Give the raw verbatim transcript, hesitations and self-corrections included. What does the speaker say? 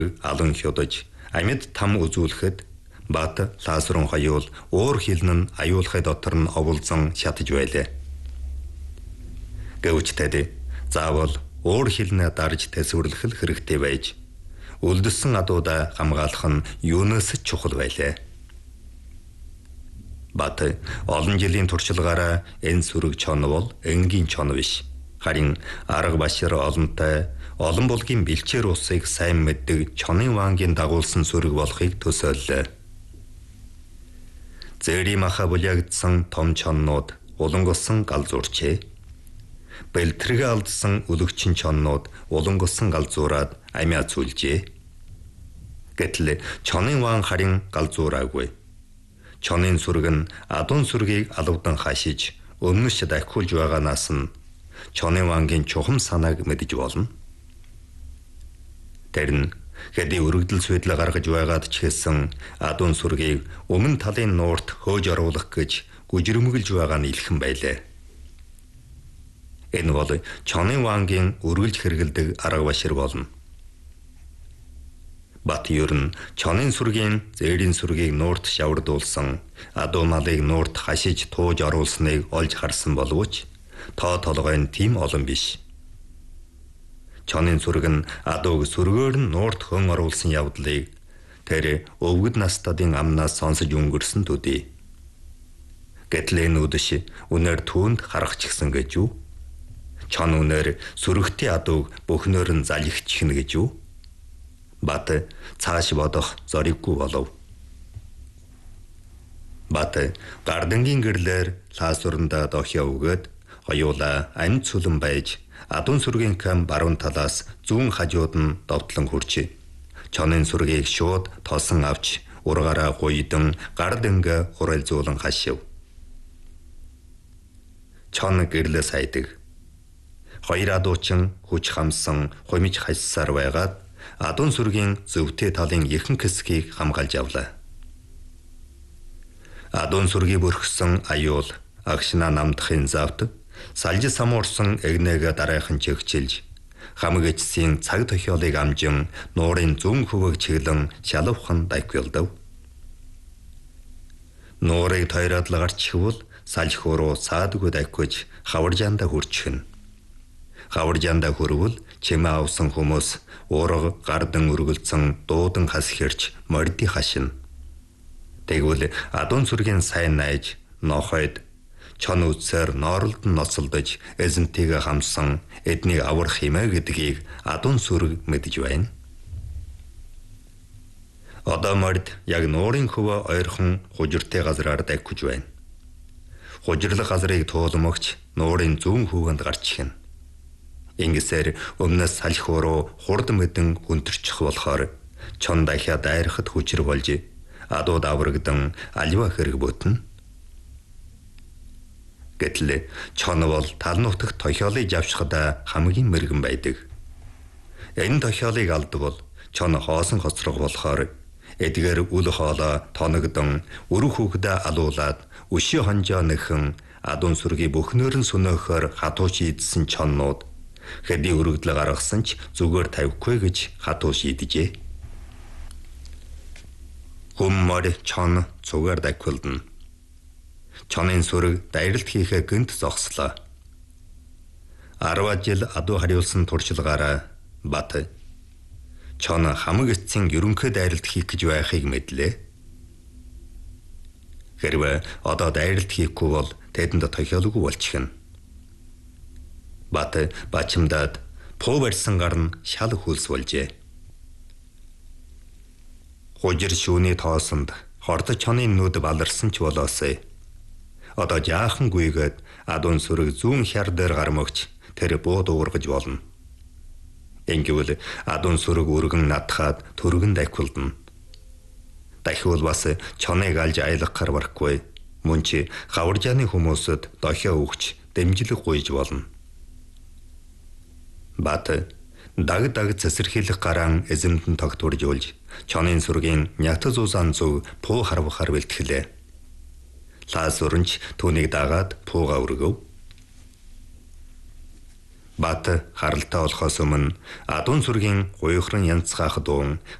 алан хёдож амьд там үзүүлэхэд бат Лазарун хоёул уур хилэн нь аюулхай дотор нь овулзан шатаж байлаа. Гэвч тэд заавал уур хилнээ дарж тэсвэрлэх хэрэгтэй байж үлдсэн адуудаа хамгаалах нь юунаас ч чухал байлаа. Бат олон жилийн туршлагаараа энэ сүрэг чон бол энгийн чон биш. Харин арга башир олонтой олон булгийн бэлчээр усыг сайн мэддэг чонын вангийн дагуулсан сүрэг болохыг төсөөллөө. Зэри маха булягдсан том чоннууд улангусан галзуурчээ. Бэлтрэгэ алдсан үлгчин чоннууд улангусан галзуураад амиа цүлжээ. Гэтэл чонын ван харин галзуураагүй. Чонын сүрэг нь адун сүргийг алавдан хашиж өмнөш дахиулж байгаанаас нь чонын вангийн чухам санааг мэдэж болно. Тэр нь хэдий өргөдөл сүйдэл гаргаж байгаад ч гэсэн адун сүргийг өмнө талын нуурт хөөж оруулах гэж гүжирмэглж байгаа нь илхэн байлаа. Энэ бол чонын вангийн өргөлж хэрэгэлдэг арга башир болно. Бат ер нь чонын сүргийн зээрийн сүргийг нуурт шавардуулсан адуу малыг нуурт хашиж тууж оруулсныг олж харсан боловч тоо толгой нь тийм олон биш. Чонын сүрэг нь адууг сүргээр нь нуурт хөн оруулсан явдлыг тэр өвгөд настадын амнаас сонсож өнгөрсөн төдий. Гэтэл энэ үдэш үнээр түүнд харахчихсан гэж юу? Чон үнээр сүрэгтэй адууг бөхнөр нь залхичихна гэж юу? Бат цааш бодох зориггүй болов. Бат гардангийн гэрлэр Лазарунда дохио өгөөд хоёулаа амьд сүлэн байж адун сүргийн кам баруун талаас зүүн хажууд нь довтлон хурчээ. Чонын сүргийг шууд тосон авч ургаараа гуйдан гарданга хуралзуулан хашив. Чон гэрлээ сайдаг. Хоёр адуучин хүч хамсан хумиж хашсаар байгаад адун сүргийн зөвтэй талын ихэнх хэсгийг хамгаалж авлаа. Адун сүргийг бүрхсэн аюул агшина намдахын завд салж самуурсан эгнээгээ дараахан чигчилж хамаг эцсийн цаг тохиолыг амжин нуурын зүүн хөвөг чиглэн шалавхан дайгвэлдэв. Нуурыг тойроод лагарчихвол салж хуруу саадгүй дайгвж хаваржаанда хүрчихнэ. Хаваржаанда хүрвэл чимээ авсан хүмүүс уурга гардан өргөлдсөн дуудан хас хэрч морди хашина. Тэгвэл адун сүргийн сайн найж нохойд чон үсээр нооролд нь ноцолдож эзэнтэйгээ хамсан эднийг аврах хэмээ гэдгийг адун сүрэг мэдэж байна. Одоо морд яг нуурын хөвөө ойрхон хужиртай газраар дайгвж байна. Хужирлах газрыг туулмагч нуурын зүүн хөвөнд гарч ихнэ. Ингэсээр өмнөөс салхи уруу хурд мэдэн хүнтэрчих болохоор чон дахиад дайрахад хүчээр болж адууд аврагдан аливаа хэрэг бүтнэ. Гэтэл чон бол тал нутагт тохиолыг авчихдаа хамгийн мэрэгэн байдаг. Энэ тохиолыг алдвал чон хоосон хоцрог болохоор эдгээр үл хоолой тоногдон өрөх хүүхдэ алуулаад өшөө хонжоо нэхэн адун сүргийн бөхнөр нь сүнөөхөр хатууч идсэн чоннууд хэдий өргөдлө гаргасан ч зүгээр тавихгүй гэж хатуу шийдэжээ. Хүммөр чон цугаар дайгвалдана. Чонын сүрэг дайралт хийхээ гэнт зогслоо. арваа жил адуу хариулсан туршлагаараа бат чон хамаг эцсийн ерөнхий дайралт хийх гэж байхыг мэдлээ. Хэрвээ одоо дайралт хийхгүй бол тэдэнд тохиолгүй болчихно. Бат бачимдаад пуу барьсан гар нь шал хөлс болжээ. Хужир шүүний тоосонд хордо чонын нүд баларсан ч болоосэй. Одоо жаахан гүйгээд адун сүрэг зүүн хяр дээр гармагч тэр бууд уургаж болно. Ингэвэл адун сүрэг өргөн надхаад төргөн дайгвалдана. Дахиул бас чоныг алж айлгахар барахгүй. Мөн чи хаваржааны хүмүүсэд дохио өгч дэмжлэг гуйж болно. Бат даг даг цэсэрхийлэх гараан эзэмдэн тогтворжуулж чонын сүргийн нятаз узан зүг пуу харвахаар бэлтгэлээ. Лазарунч түүнийг дагаад пууга өргөв. Бат харалтай болохоос өмнө адуун сүргийн гуйхран янцгаах дуун